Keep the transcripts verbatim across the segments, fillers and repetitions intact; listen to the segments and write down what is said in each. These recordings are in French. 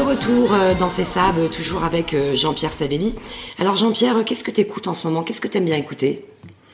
retour euh, dans ces sables, toujours avec euh, Jean-Pierre Savelli. Alors Jean-Pierre, qu'est-ce que tu écoutes en ce moment? Qu'est-ce que tu aimes bien écouter?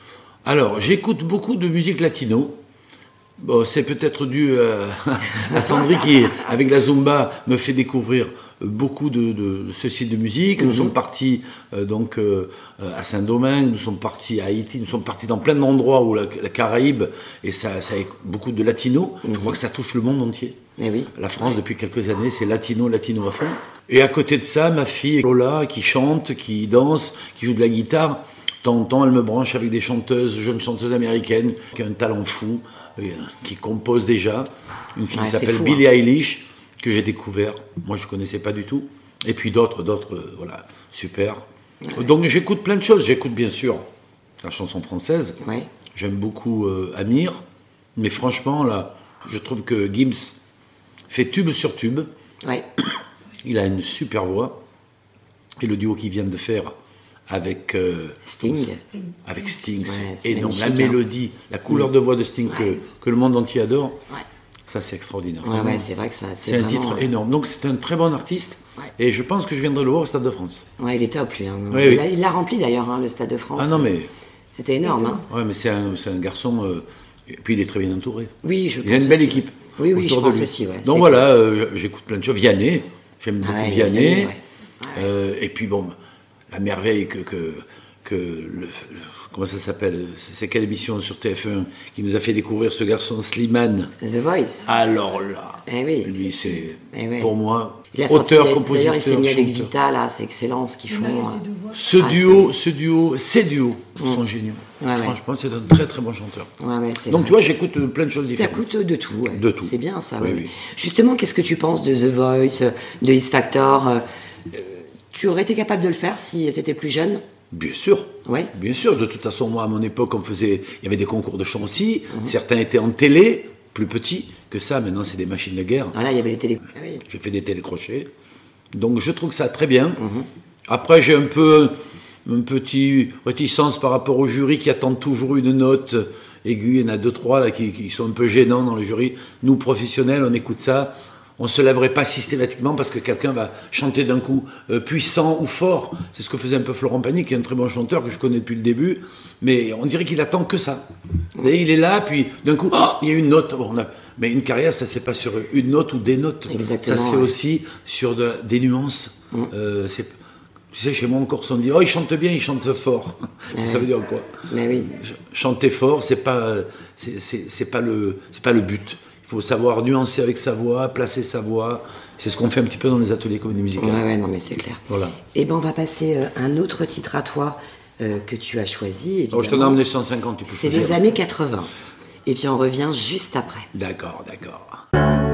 Alors, j'écoute beaucoup de musique latino. Bon, c'est peut-être dû euh, à Sandry qui, avec la Zumba, me fait découvrir beaucoup de, de, de ce style de musique. Nous mm-hmm. sommes partis euh, donc euh, à Saint-Domingue, nous sommes partis à Haïti, nous sommes partis dans plein d'endroits où la, la Caraïbe, et ça, ça a beaucoup de latino. Mm-hmm. Je crois que ça touche le monde entier. Eh oui. La France, depuis quelques années, c'est latino, latino à fond. Et à côté de ça, ma fille Lola, qui chante, qui danse, qui joue de la guitare. De temps en temps, elle me branche avec des chanteuses, jeunes chanteuses américaines, qui ont un talent fou, euh, qui composent déjà. Une fille ouais, qui s'appelle fou, Billie hein. Eilish, que j'ai découvert. Moi, je ne connaissais pas du tout. Et puis d'autres, d'autres, euh, voilà, super. Ouais. Donc, j'écoute plein de choses. J'écoute, bien sûr, la chanson française. Ouais. J'aime beaucoup euh, Amir. Mais franchement, là, je trouve que Gims fait tube sur tube. Ouais. Il a une super voix. Et le duo qu'il vient de faire avec euh, Sting. Sting. Avec Sting, ouais, c'est énorme. La mélodie, la couleur de voix de Sting ouais. que, que le monde entier adore, ouais. ça c'est extraordinaire. Ouais, ouais, c'est vrai que ça, c'est, c'est un titre ouais. énorme. Donc c'est un très bon artiste ouais. et je pense que je viendrai le voir au Stade de France. Ouais, il est top lui. Hein. Oui, il, oui. A, il l'a rempli d'ailleurs, hein, le Stade de France. Ah non mais... C'était énorme. Hein. Ouais, mais c'est un, c'est un garçon, euh, et puis il est très bien entouré. Oui, je il a une belle aussi. équipe. Oui, oui, je de pense lui. aussi. Ouais. Donc c'est voilà, euh, j'écoute plein de choses. Vianney, j'aime beaucoup ah ouais, Vianney. Vianney ouais. Euh, et puis bon, la merveille que... que que le, le, comment ça s'appelle, c'est quelle émission sur T F un qui nous a fait découvrir ce garçon Slimane? The Voice. Alors là, eh oui, lui c'est, eh oui. pour moi, il a auteur, sorti, compositeur, d'ailleurs il s'est mis avec chanteur. Vita là, c'est excellent ce qu'ils font. Ce ah, duo, c'est... ce duo, ces duos mmh. sont géniaux. Ouais, Franchement, ouais. c'est un très très bon chanteur. Ouais, ouais, c'est Donc vrai. tu vois, j'écoute plein de choses différentes. T'écoutes de tout, ouais. de tout. C'est bien ça. Oui, ouais. oui. Justement, qu'est-ce que tu penses de The Voice, de X Factor? euh, Tu aurais été capable de le faire si tu étais plus jeune? Bien sûr, ouais. bien sûr. De toute façon, moi, à mon époque, on faisait, il y avait des concours de chant aussi. Mm-hmm. Certains étaient en télé, plus petits que ça. Maintenant, c'est des machines de guerre. Voilà, il y avait les télé. Ah, oui. J'ai fait des télécrochets. Donc, je trouve ça très bien. Mm-hmm. Après, j'ai un peu une petite réticence par rapport au jury qui attend toujours une note aiguë. Il y en a deux, trois là, qui, qui sont un peu gênants dans le jury. Nous, professionnels, on écoute ça. On ne se lèverait pas systématiquement parce que quelqu'un va chanter d'un coup euh, puissant ou fort. C'est ce que faisait un peu Florent Pagny, qui est un très bon chanteur que je connais depuis le début. Mais on dirait qu'il attend que ça. Et il est là, puis d'un coup, oh, il y a une note. Bon, on a... Mais une carrière, ça ne c'est pas sur une note ou des notes. Exactement, ça c'est ouais. aussi sur de, des nuances. Mm. Euh, c'est... Tu sais, chez moi, en Corse, on dit « Oh, il chante bien, il chante fort. » Ça ouais. veut dire quoi? Mais oui. Chanter fort, ce n'est pas, c'est, c'est, c'est pas, pas le but. Il faut savoir nuancer avec sa voix, placer sa voix. C'est ce qu'on fait un petit peu dans les ateliers comédie musicale. Ouais, ouais, non, mais c'est clair. Voilà. Et ben, on va passer euh, un autre titre à toi euh, que tu as choisi. Oh, je t'en ai emmené cent cinquante. Tu peux c'est les années quatre-vingts. Et puis on revient juste après. D'accord, d'accord.